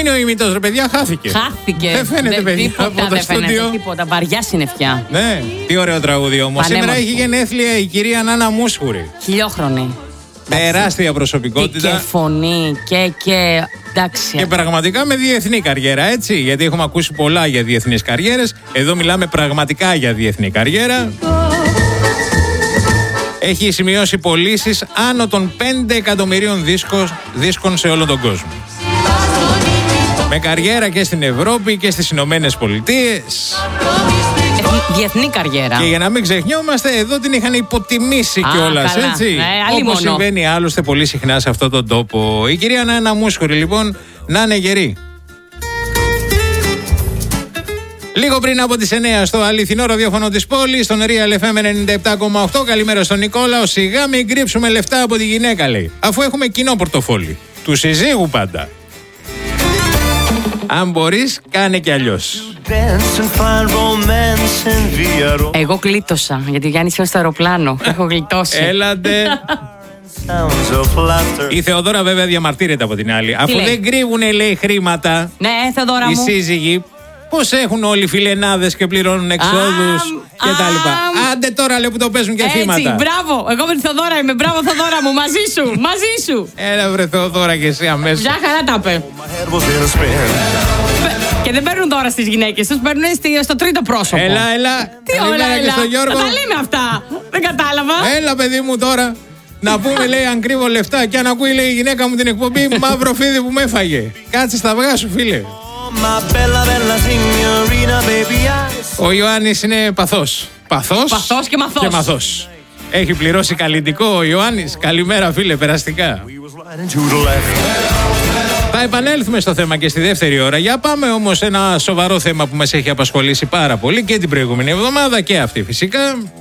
είναι ο ημιτός, ρε παιδιά, χάθηκε. Χάθηκε. Δεν φαίνεται, παιδιά, τίποτα, από το στούντιο. Τίποτα, βαριά συννεφιά. Ναι, τι ωραίο τραγούδι όμως. Σήμερα έχει γενέθλια η κυρία Νάνα Μούσχουρη. Χιλιόχρονη. Τεράστια προσωπικότητα. Και φωνή και εντάξει. Και πραγματικά με διεθνή καριέρα, έτσι. Γιατί έχουμε ακούσει πολλά για διεθνείς καριέρες. Εδώ μιλάμε πραγματικά για διεθνή καριέρα. Έχει σημειώσει πωλήσεις άνω των 5 εκατομμυρίων δίσκων σε όλο τον κόσμο. Με καριέρα και στην Ευρώπη και στις Ηνωμένες Πολιτείες. Διεθνή καριέρα. Και για να μην ξεχνιόμαστε, εδώ την είχαν υποτιμήσει κιόλας, έτσι. Όπως συμβαίνει άλλωστε πολύ συχνά σε αυτόν τον τόπο. Η κυρία Νάνα Μούσχουρη, λοιπόν, να είναι γερή. Λίγο πριν από τις 9 στο αληθινό ραδιόφωνο της πόλης, στον Real FM 97,8. Καλημέρα στον Νικόλαο. Σιγά μην κρύψουμε λεφτά από τη γυναίκα, λέει. Αφού έχουμε κοινό πορτοφόλι. Του συζύγου πάντα. Αν μπορείς, κάνε κι αλλιώς. Εγώ γλίτωσα, γιατί ο Γιάννης είναι στο αεροπλάνο. Έχω γλιτώσει. Έλατε. Η Θεοδόρα βέβαια διαμαρτύρεται από την άλλη. Αφού δεν κρύβουνε, λέει, χρήματα. Ναι, Θεοδόρα μου. Οι σύζυγοι. Πώς έχουν όλοι φιλενάδες και πληρώνουν εξόδους και τα λοιπά. Άντε τώρα, λέει, που το παίζουν και θύματα. Έτσι, μπράβο. Εγώ με τη Θεοδόρα είμαι. Μπράβο, Θεοδόρα μου. Μαζί σου. Έλα, βρε Θεοδόρα, και εσύ αμέσως. Μια χαρά τα είπε. Και δεν παίρνουν τώρα στις γυναίκες τους, παίρνουν στο τρίτο πρόσωπο. Έλα. Τι όλα, έλα. Τα λέμε αυτά. Δεν κατάλαβα. Έλα, παιδί μου, τώρα. Να πούμε, λέει, αν κρύβω λεφτά και αν ακούει, λέει, η γυναίκα μου την εκπομπή, μαύρο φίδι που με έφαγε. Κάτσε στα αυγά σου, φίλε. Ο Ιωάννης είναι παθός. Παθός και μαθός. Έχει πληρώσει καλλιτικό ο Ιωάννης. Καλημέρα, φίλε, περαστικά. Θα επανέλθουμε στο θέμα και στη δεύτερη ώρα. Για πάμε όμως σε ένα σοβαρό θέμα που μας έχει απασχολήσει πάρα πολύ και την προηγούμενη εβδομάδα και αυτή φυσικά.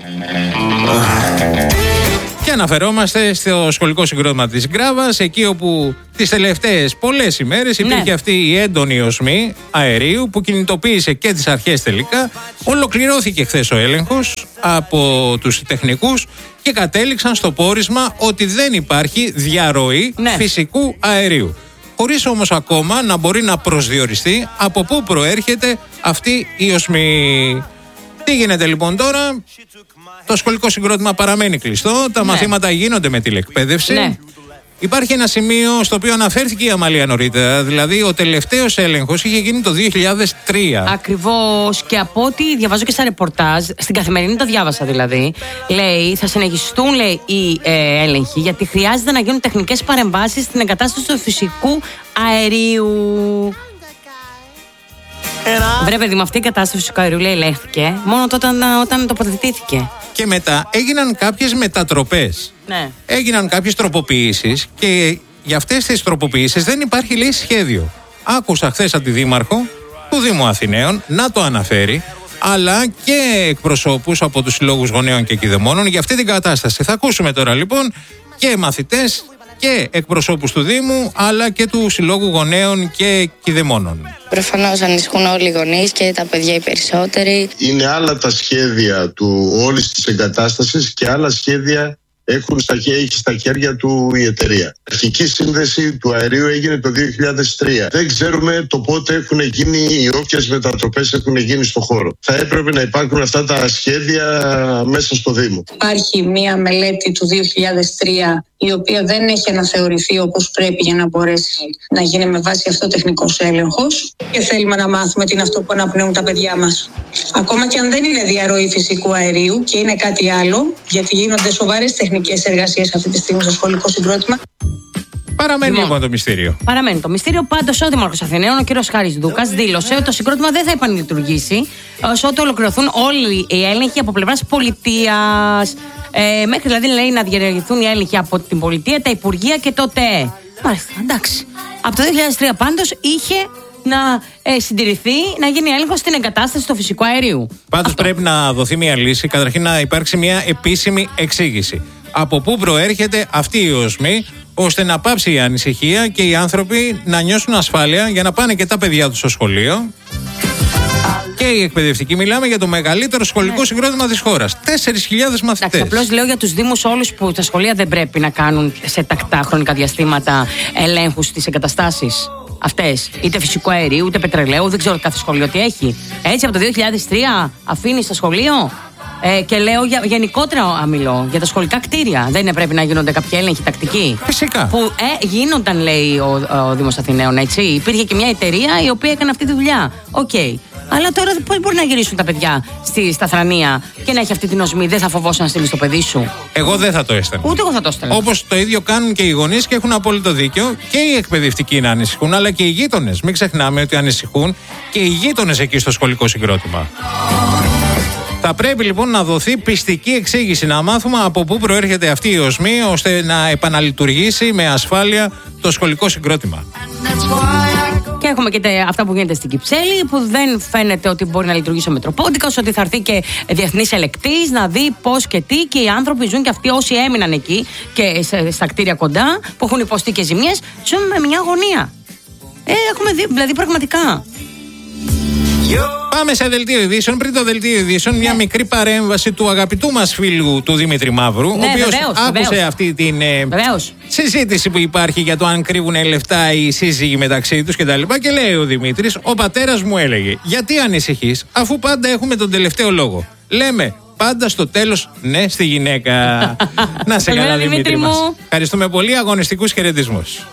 Και αναφερόμαστε στο σχολικό συγκρότημα της Γκράβας, εκεί όπου τις τελευταίες πολλές ημέρες υπήρχε αυτή η έντονη οσμή αερίου που κινητοποίησε και τις αρχές τελικά. Ολοκληρώθηκε χθες ο έλεγχος από τους τεχνικούς και κατέληξαν στο πόρισμα ότι δεν υπάρχει διαρροή φυσικού αερίου. Χωρίς όμως ακόμα να μπορεί να προσδιοριστεί από πού προέρχεται αυτή η οσμή. Τι γίνεται λοιπόν τώρα? Το σχολικό συγκρότημα παραμένει κλειστό, τα μαθήματα γίνονται με τηλεκπαίδευση. Υπάρχει ένα σημείο στο οποίο αναφέρθηκε η Αμαλία νωρίτερα, δηλαδή ο τελευταίος έλεγχος είχε γίνει το 2003. Ακριβώς, και από ό,τι διαβάζω και στα ρεπορτάζ, στην Καθημερινή το διάβασα δηλαδή, λέει θα συνεχιστούν, λέει, οι έλεγχοι, γιατί χρειάζεται να γίνουν τεχνικές παρεμβάσεις στην εγκατάσταση του φυσικού αερίου. Βρε παιδί μου, αυτή η κατάσταση φυσικού αερίου, λέει, ελέγχθηκε μόνο τότε όταν τοποθετήθηκε. Και μετά έγιναν κάποιες μετατροπές. Έγιναν κάποιες τροποποιήσεις και για αυτές τις τροποποιήσεις δεν υπάρχει, λέει, σχέδιο. Άκουσα χθες από τη Δήμαρχο του Δήμου Αθηναίων να το αναφέρει, αλλά και εκπροσώπους από τους συλλόγους γονέων και κηδεμόνων για αυτή την κατάσταση. Θα ακούσουμε τώρα λοιπόν και μαθητές και εκπροσώπους του Δήμου, αλλά και του Συλλόγου Γονέων και Κηδεμόνων. Προφανώς ανησυχούν όλοι οι γονείς και τα παιδιά οι περισσότεροι. Είναι άλλα τα σχέδια του όλης της εγκατάστασης και άλλα σχέδια έχει στα χέρια του η εταιρεία. Η αρχική σύνδεση του αερίου έγινε το 2003. Δεν ξέρουμε το πότε έχουν γίνει ή όποιες μετατροπές έχουν γίνει στο χώρο. Θα έπρεπε να υπάρχουν αυτά τα σχέδια μέσα στο Δήμο. Υπάρχει μία μελέτη του 2003 η οποία δεν έχει αναθεωρηθεί όπως πρέπει για να μπορέσει να γίνει με βάση αυτό τεχνικός έλεγχος και θέλουμε να μάθουμε τι είναι αυτό που αναπνέουν τα παιδιά μας. Ακόμα και αν δεν είναι διαρροή φυσικού αερίου και είναι κάτι άλλο, γιατί γίνονται σοβαρές τεχνικές εργασίες αυτή τη στιγμή στο σχολικό συγκρότημα. Παραμένει λοιπόν το μυστήριο. Παραμένει το μυστήριο. Πάντως, ο Δήμαρχος Αθηναίων, ο κ. Χάρης Δούκας, δήλωσε ότι το συγκρότημα δεν θα επανλειτουργήσει όσο ολοκληρωθούν όλοι οι έλεγχοι από πλευράς πολιτείας. Μέχρι δηλαδή, λέει, να διενεργηθούν οι έλεγχοι από την πολιτεία, τα υπουργεία και το ΤΕΕ. Μάλιστα, εντάξει. Από το 2003 πάντως είχε να συντηρηθεί, να γίνει έλεγχος στην εγκατάσταση του φυσικού αερίου. Πάντως πρέπει να δοθεί μια λύση, καταρχήν να υπάρξει μια επίσημη εξήγηση. Από πού προέρχεται αυτή η οσμή, ώστε να πάψει η ανησυχία και οι άνθρωποι να νιώσουν ασφάλεια για να πάνε και τα παιδιά τους στο σχολείο. Και οι εκπαιδευτικοί, μιλάμε για το μεγαλύτερο σχολικό συγκρότημα της χώρας. 4.000 μαθητές. Απλώς λέω για τους δήμους όλους που τα σχολεία δεν πρέπει να κάνουν σε τακτά χρονικά διαστήματα ελέγχους στις εγκαταστάσεις. αυτές. Είτε φυσικού αερίου, είτε πετρελαίου, δεν ξέρω κάθε σχολείο τι έχει. Έτσι από το 2003 αφήνει στο σχολείο. Και λέω γενικότερα μιλώ για τα σχολικά κτίρια. Δεν πρέπει να γίνονται κάποιοι έλεγχοι τακτικοί? Φυσικά. Που γίνονταν, λέει ο Δήμος Αθηναίων, έτσι. Υπήρχε και μια εταιρεία η οποία έκανε αυτή τη δουλειά. Οκ. Αλλά τώρα πώς μπορεί να γυρίσουν τα παιδιά στα Θρανία και να έχει αυτή την οσμή? Δεν θα φοβόσαι να στείλει το παιδί σου? Εγώ δεν θα το έστελνα. Ούτε εγώ θα το έστελνα. Όπως το ίδιο κάνουν και οι γονείς και έχουν απόλυτο δίκιο. Και οι εκπαιδευτικοί να ανησυχούν, αλλά και οι γείτονες. Μην ξεχνάμε ότι ανησυχούν και οι γείτονες εκεί στο σχολικό συγκρότημα. Θα πρέπει λοιπόν να δοθεί πιστική εξήγηση, να μάθουμε από πού προέρχεται αυτή η οσμή, ώστε να επαναλειτουργήσει με ασφάλεια το σχολικό συγκρότημα. Και έχουμε και αυτά που γίνεται στην Κυψέλη, που δεν φαίνεται ότι μπορεί να λειτουργήσει ο Μετροπόντικας, ότι θα έρθει και διεθνής ελεκτής να δει πώς και τι, και οι άνθρωποι ζουν και αυτοί όσοι έμειναν εκεί και στα κτίρια κοντά, που έχουν υποστεί και ζημιές, ζουν με μια αγωνία. Έχουμε δει, δηλαδή πραγματικά. Πάμε σε δελτίο ειδήσεων. Πριν το δελτίο ειδήσεων, μια μικρή παρέμβαση του αγαπητού μας φίλου του Δημήτρη Μαύρου, ο οποίος άκουσε αυτή την συζήτηση που υπάρχει για το αν κρύβουν λεφτά οι σύζυγοι μεταξύ τους κτλ. Και λέει ο Δημήτρης: ο πατέρας μου έλεγε, γιατί ανησυχείς, αφού πάντα έχουμε τον τελευταίο λόγο. Λέμε πάντα στο τέλος ναι στη γυναίκα. Να σε καλά, Δημήτρη μας. Ευχαριστούμε πολύ. Αγωνιστικούς χαιρετισμούς.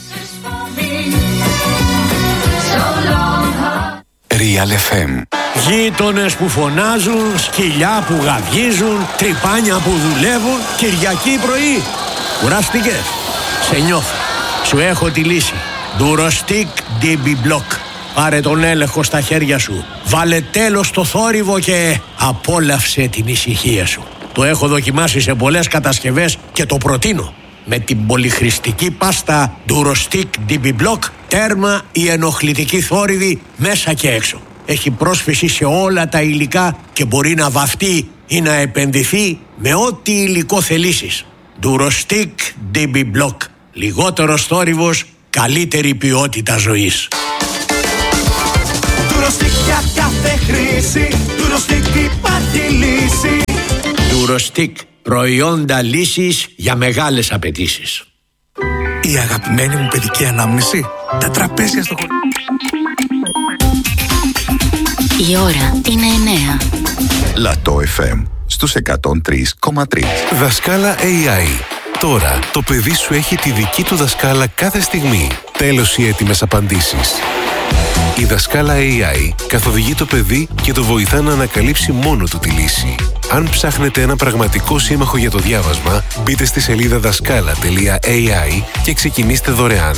Real FM. Γείτονες που φωνάζουν, σκυλιά που γαβγίζουν, τρυπάνια που δουλεύουν, Κυριακή πρωί. Κουράστηκες? Σε νιώθω. Σου έχω τη λύση. Durostic DB Block. Πάρε τον έλεγχο στα χέρια σου. Βάλε τέλος στο θόρυβο και απόλαυσε την ησυχία σου. Το έχω δοκιμάσει σε πολλές κατασκευές και το προτείνω. Με την πολυχρηστική πάστα Durostic DB Block, τέρμα η ενοχλητική θόρυβη μέσα και έξω. Έχει πρόσφυση σε όλα τα υλικά και μπορεί να βαφτεί ή να επενδυθεί με ό,τι υλικό θελήσεις. Durostic DB Block. Λιγότερος θόρυβος, καλύτερη ποιότητα ζωής. Durostic για κάθε χρήση, Durostic υπάρχει λύση. Durostic. Προϊόντα λύσης για μεγάλες απαιτήσεις. Η αγαπημένη μου παιδική ανάμνηση. Τα τραπέζια στο Η ώρα είναι 9. Λατό FM στους 103,3. Δασκάλα AI. Τώρα το παιδί σου έχει τη δική του δασκάλα κάθε στιγμή. Τέλος οι έτοιμες απαντήσεις. Η δασκάλα AI καθοδηγεί το παιδί και το βοηθά να ανακαλύψει μόνο του τη λύση. Αν ψάχνετε ένα πραγματικό σύμμαχο για το διάβασμα, μπείτε στη σελίδα δασκάλα.ai και ξεκινήστε δωρεάν.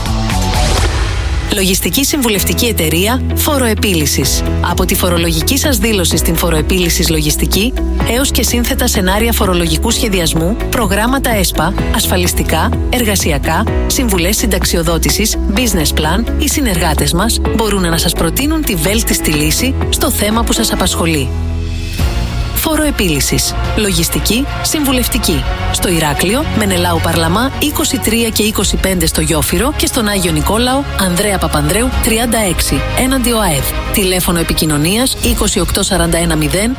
Λογιστική συμβουλευτική εταιρεία Φοροεπίλυσης. Από τη φορολογική σας δήλωση στην Φοροεπίλυσης Λογιστική έως και σύνθετα σενάρια φορολογικού σχεδιασμού, προγράμματα ΕΣΠΑ, ασφαλιστικά, εργασιακά, συμβουλές συνταξιοδότησης, business plan, οι συνεργάτες μας μπορούν να σας προτείνουν τη βέλτιστη λύση στο θέμα που σας απασχολεί. Φοροεπίλυσης. Λογιστική, συμβουλευτική. Στο Ηράκλειο, Μενελάου Παρλαμά 23 και 25 στο Γιόφυρο και στον Άγιο Νικόλαο, Ανδρέα Παπανδρέου 36, έναντι ΟΑΕΔ. Τηλέφωνο επικοινωνίας 28410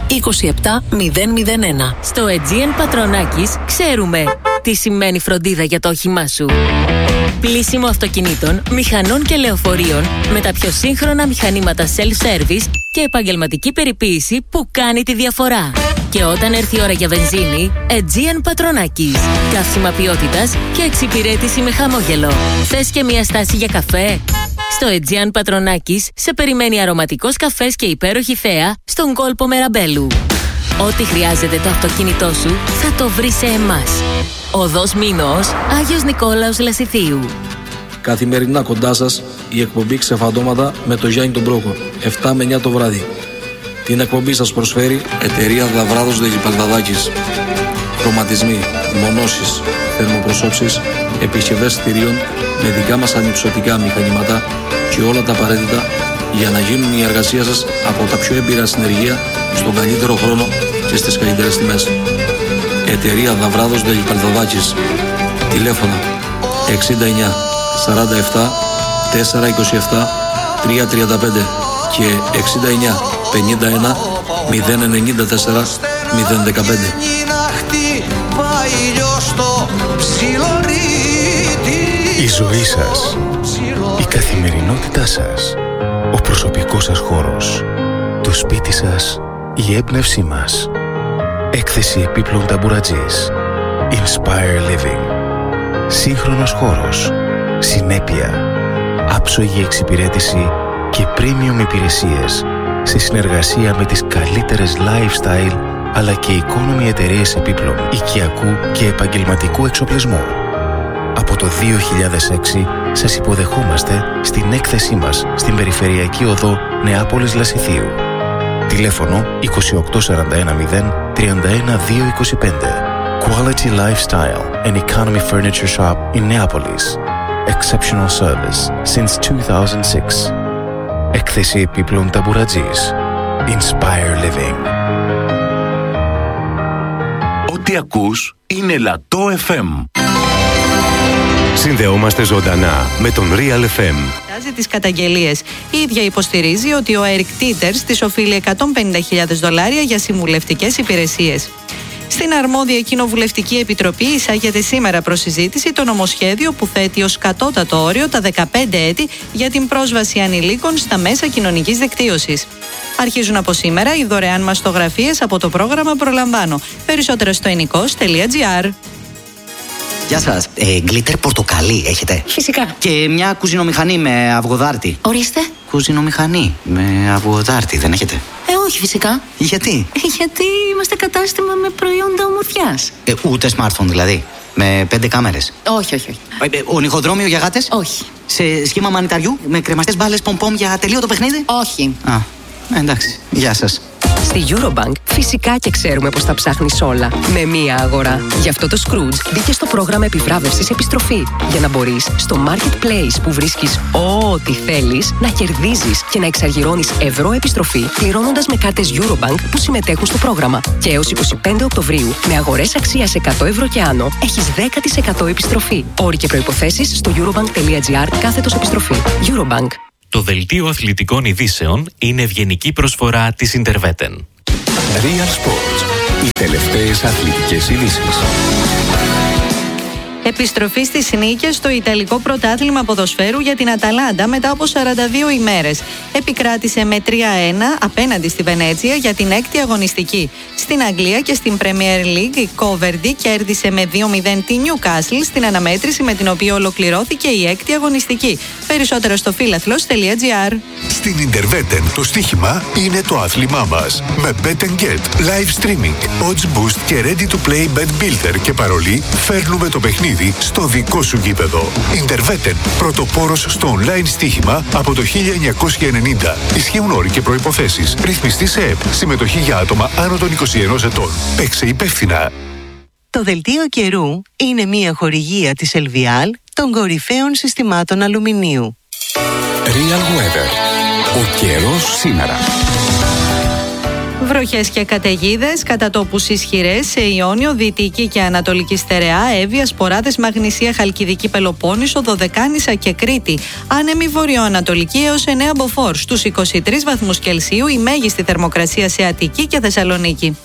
27001. Στο Aegean Πατρονάκης ξέρουμε τι σημαίνει φροντίδα για το όχημά σου. Πλύσιμο αυτοκινήτων, μηχανών και λεωφορείων με τα πιο σύγχρονα μηχανήματα self-service και επαγγελματική περιποίηση που κάνει τη διαφορά. Και όταν έρθει η ώρα για βενζίνη, Aegean Πατρονάκης. Καύσιμα ποιότητας και εξυπηρέτηση με χαμόγελο. Θες και μια στάση για καφέ? Στο Aegean Πατρονάκης σε περιμένει αρωματικός καφές και υπέροχη θέα στον κόλπο Μεραμπέλου. Ό,τι χρειάζεται το αυτοκίνητό σου θα το βρει σε εμάς. Οδός Μήνος, Άγιος Νικόλαος Λασιθίου. Καθημερινά κοντά σας η εκπομπή Ξεφαντώματα με το Γιάννη τον Πρόκο, 7 με 9 το βράδυ. Την εκπομπή σας προσφέρει εταιρεία Δαβράδος Δελιπαλδαδάκης. Χρωματισμοί, μονώσεις, θερμοπροσώψεις, επισκευές κτηρίων με δικά μας ανυψωτικά μηχανήματα και όλα τα απαραίτητα για να γίνουν η εργασία σας από τα πιο έμπειρα συνεργεία στον καλύτερο χρόνο και στις καλύτερες τιμές. Εταιρεία Δαβράδος Δελιπαλδαδάκης. Τηλέφωνα 69 47 427 335 και 69 51 094 015. Η ζωή σας, η καθημερινή καθημερινότητά σας, ο προσωπικός σας χώρος, το σπίτι σας, η έμπνευσή μας. Έκθεση επίπλων ταμπουρατζής. Inspire Living. Σύγχρονος χώρος, συνέπεια, άψογη εξυπηρέτηση και premium υπηρεσίες σε συνεργασία με τις καλύτερες lifestyle αλλά και economy εταιρείες επίπλων οικιακού και επαγγελματικού εξοπλισμού. Από το 2006 σας υποδεχόμαστε στην έκθεσή μας στην Περιφερειακή Οδό Νεάπολης Λασιθίου. Τηλέφωνο 28410 31225. Quality Lifestyle and Economy Furniture Shop in Neapolis. Exceptional service since 2006. Έκθεση επίπλων ταμπουρατζής. Inspire Living. Ό,τι ακούς είναι Λατό FM. Συνδεόμαστε ζωντανά με τον Real FM. Τις καταγγελίες. Η ίδια υποστηρίζει ότι ο Eric Titers της οφείλει $150,000 για συμβουλευτικές υπηρεσίες. Στην αρμόδια κοινοβουλευτική επιτροπή εισάγεται σήμερα προς συζήτηση το νομοσχέδιο που θέτει ως κατώτατο όριο τα 15 έτη για την πρόσβαση ανηλίκων στα μέσα κοινωνικής δικτύωσης. Αρχίζουν από σήμερα οι δωρεάν μαστογραφίες από το πρόγραμμα Προλαμβάνω. Περισσότερο στο ενικός.gr. Γεια σας. Γκλίτερ πορτοκαλί έχετε? Φυσικά. Και μια κουζινομηχανή με αυγοδάρτη. Ορίστε. Κουζινομηχανή με αυγοδάρτη δεν έχετε? Όχι φυσικά. Γιατί? Γιατί είμαστε κατάστημα με προϊόντα ομορφιάς. Ούτε smartphone δηλαδή? Με 5 κάμερες? Όχι. Ονυχοδρόμιο για γάτες? Όχι. Σε σχήμα μανιταριού με κρεμαστές μπάλες πομπομ για τελείωτο παιχνίδι? Όχι. Εντάξει. Γεια σας. Στη Eurobank φυσικά και ξέρουμε πως τα ψάχνεις όλα με μία αγορά. Γι' αυτό το Scrooge μπήκε στο πρόγραμμα επιβράβευσης επιστροφή για να μπορείς στο Marketplace που βρίσκεις ό,τι θέλεις να κερδίζεις και να εξαργυρώνεις ευρώ επιστροφή πληρώνοντας με κάρτες Eurobank που συμμετέχουν στο πρόγραμμα. Και έως 25 Οκτωβρίου με αγορές αξίας 100 ευρώ και άνω έχεις 10% επιστροφή. Όροι και προϋποθέσεις στο eurobank.gr/επιστροφή. Eurobank. Το δελτίο αθλητικών ειδήσεων είναι ευγενική προσφορά της Interveten. Real Sports. Οι τελευταίες αθλητικές ειδήσεις. Επιστροφή στις νίκες στο Ιταλικό Πρωτάθλημα Ποδοσφαίρου για την Αταλάντα μετά από 42 ημέρες. Επικράτησε με 3-1 απέναντι στη Βενέτσια για την 6η αγωνιστική. Στην Αγγλία και στην Premier League η Coventry κέρδισε με 2-0 τη Newcastle στην αναμέτρηση με την οποία ολοκληρώθηκε η 6η αγωνιστική. Περισσότερο στο φίλαθλος.gr. Στην Interveten το στοίχημα είναι το άθλημά μας. Με Bet & Get, live streaming, odds boost και ready to play bet builder και παρολί φέρνουμε το παιχνίδι στο δικό σου γήπεδο. Interveten, πρωτοπόρος στο online στοίχημα από το 1990. Ισχύουν όροι και προϋποθέσεις. Ρυθμιστή σε ΕΠ. Συμμετοχή για άτομα άνω των 21 ετών. Παίξε υπεύθυνα. Το δελτίο καιρού είναι μια χορηγία της Ελβιάλ των κορυφαίων συστημάτων αλουμινίου. Real Weather. Ο καιρός σήμερα. Βροχές και καταιγίδες, κατά τόπους ισχυρές σε Ιόνιο, Δυτική και Ανατολική Στερεά, Εύβοια, Σποράδες, Μαγνησία, Χαλκιδική Πελοπόννησο, Δωδεκάνησα και Κρήτη. Άνεμη βορειοανατολική έως 9 μποφόρ. Στους 23 βαθμούς Κελσίου η μέγιστη θερμοκρασία σε Αττική και Θεσσαλονίκη.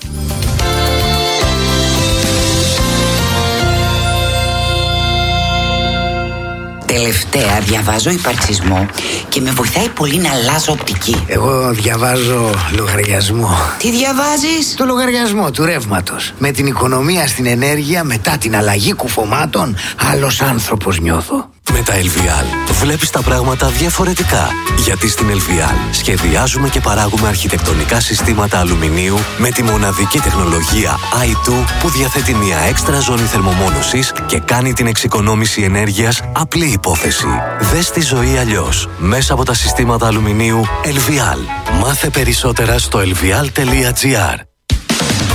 Τελευταία διαβάζω υπαρξισμό και με βοηθάει πολύ να αλλάζω οπτική. Εγώ διαβάζω λογαριασμό. Τι διαβάζεις? Το λογαριασμό του ρεύματος. Με την οικονομία στην ενέργεια μετά την αλλαγή κουφωμάτων, άλλος άνθρωπος νιώθω. Με τα LVL βλέπεις τα πράγματα διαφορετικά. Γιατί στην LVL σχεδιάζουμε και παράγουμε αρχιτεκτονικά συστήματα αλουμινίου με τη μοναδική τεχνολογία i2 που διαθέτει μια έξτρα ζώνη θερμομόνωσης και κάνει την εξοικονόμηση ενέργειας απλή υπόθεση. Δες τη ζωή αλλιώς μέσα από τα συστήματα αλουμινίου LVL. Μάθε περισσότερα στο lvial.gr.